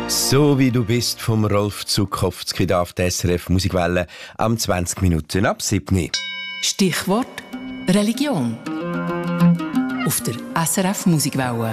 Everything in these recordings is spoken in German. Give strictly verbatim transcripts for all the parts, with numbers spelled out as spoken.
So wie du bist vom Rolf Zuckowski da auf der S R F Musikwelle am zwanzig Minuten ab sieben. Stichwort Religion auf der S R F Musikwelle.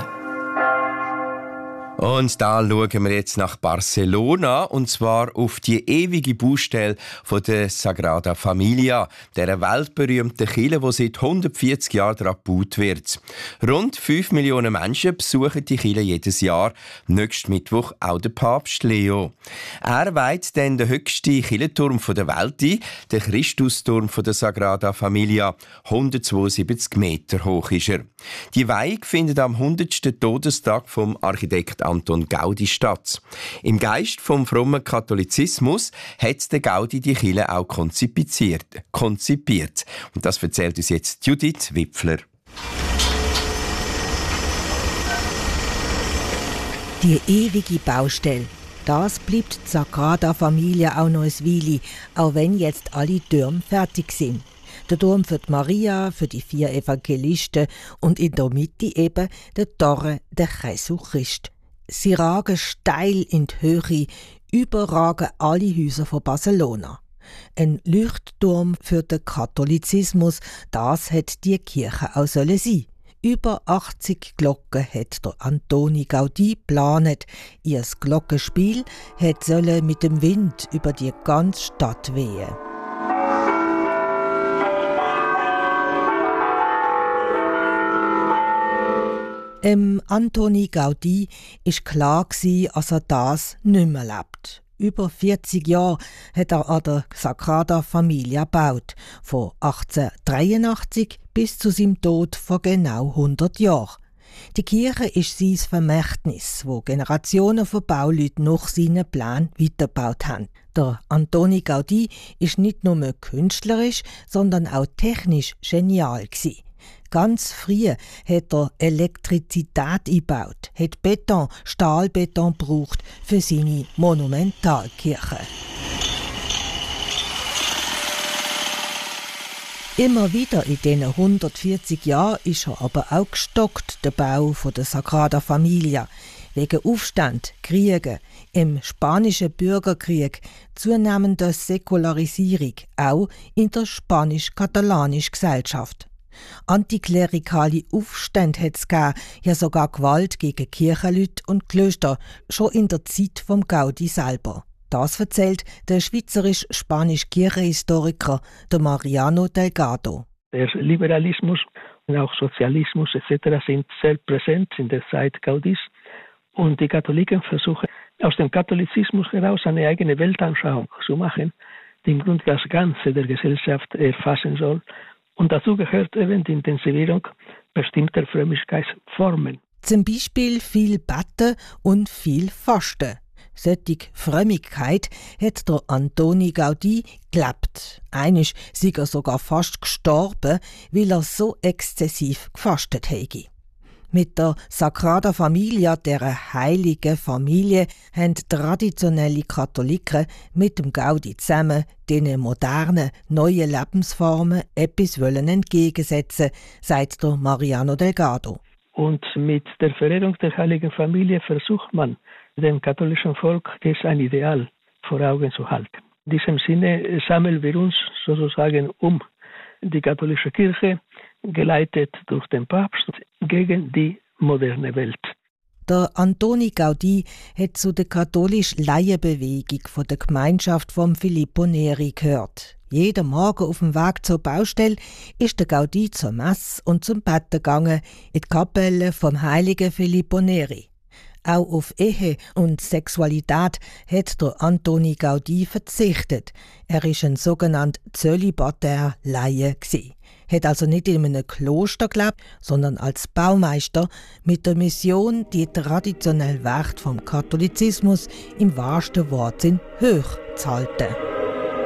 Und da schauen wir jetzt nach Barcelona, und zwar auf die ewige Baustelle von der Sagrada Familia, der weltberühmten Kirche, die seit hundertvierzig Jahren daran gebaut wird. Rund fünf Millionen Menschen besuchen die Kirche jedes Jahr, nächsten Mittwoch auch der Papst Leo. Er weiht dann den höchsten Kirchenturm der Welt ein, den Christusturm der Sagrada Familia. hundertzweiundsiebzig Meter hoch ist er. Die Weihung findet am hundertsten Todestag vom Architekt Anton Gaudi statt. Im Geist vom frommen Katholizismus hat der Gaudi die Kirche auch konzipiert. konzipiert. Und das erzählt uns jetzt Judith Wipfler. Die ewige Baustelle. Das bleibt die Sagrada Familia auch noch ein Weile, auch wenn jetzt alle Türme fertig sind. Der Turm für die Maria, für die vier Evangelisten und in der Mitte eben der Torre der Jesu Christ. Sie ragen steil in die Höhe, überragen alle Häuser von Barcelona. Ein Leuchtturm für den Katholizismus, das hat die Kirche auch sollen sein. Über achtzig Glocken hat der Antoni Gaudí geplant. Ihr Glockenspiel hat sollen mit dem Wind über die ganze Stadt wehen. Dem Antoni Gaudí war klar, dass er das nicht mehr lebt. Über vierzig Jahre hat er an der Sagrada Familia gebaut, von achtzehnhundertdreiundachtzig bis zu seinem Tod vor genau hundert Jahren. Die Kirche ist sein Vermächtnis, wo Generationen von Bauleuten nach seinen Plänen weitergebaut haben. Der Antoni Gaudí war nicht nur künstlerisch, sondern auch technisch genial gewesen. Ganz früh hat er Elektrizität eingebaut, hat Beton, Stahlbeton gebraucht für seine Monumentalkirche. Immer wieder in diesen hundertvierzig Jahren ist er aber auch gestockt, der Bau der Sagrada Familia. Wegen Aufstand, Kriegen, im Spanischen Bürgerkrieg, zunehmender Säkularisierung, auch in der spanisch-katalanischen Gesellschaft. Antiklerikale Aufstände hat es gegeben, ja sogar Gewalt gegen Kirchenleute und Klöster, schon in der Zeit vom Gaudi selber. Das erzählt der schweizerisch-spanische Kirchenhistoriker der Mariano Delgado. Der Liberalismus und auch Sozialismus et cetera sind sehr präsent in der Zeit Gaudis, und die Katholiken versuchen aus dem Katholizismus heraus eine eigene Weltanschauung zu machen, die im Grunde das Ganze der Gesellschaft erfassen soll. Und dazu gehört eben die Intensivierung bestimmter Frömmigkeitsformen. Zum Beispiel viel Beten und viel Fasten. Solche Frömmigkeit hat der Antoni Gaudí gelebt. Einmal sei er sogar fast gestorben, weil er so exzessiv gefastet hätte. Mit der Sagrada Familia, der heiligen Familie, haben traditionelle Katholiken mit dem Gaudi zusammen diesen modernen, neuen Lebensformen etwas entgegensetzen, sagt der Mariano Delgado. Und mit der Verehrung der heiligen Familie versucht man, dem katholischen Volk ein Ideal vor Augen zu halten. In diesem Sinne sammeln wir uns sozusagen um die katholische Kirche, geleitet durch den Papst, gegen die moderne Welt. Der Antoni Gaudí hat zu der katholischen Laienbewegung von der Gemeinschaft von Filippo Neri gehört. Jeden Morgen auf dem Weg zur Baustelle ist der Gaudí zur Messe und zum Betten gegangen in die Kapelle vom heiligen Filippo Neri. Auch auf Ehe und Sexualität hat der Antoni Gaudí verzichtet. Er war ein sogenannter zölibatär Laie gsi. Hat also nicht in einem Kloster gelebt, sondern als Baumeister mit der Mission, die traditionellen Werte vom Katholizismus im wahrsten Wortsinn hoch zu halten.